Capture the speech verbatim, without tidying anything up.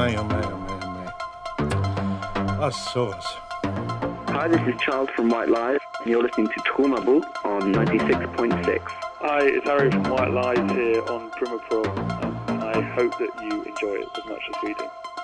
me, oh me, oh me, oh me. That's sauce. Hi, this is Charles from White Lies, and you're listening to Tromabou on ninety-six point six. Hi, it's Harry from White Lies here on Primapro, and I hope that you enjoy it as much as we do.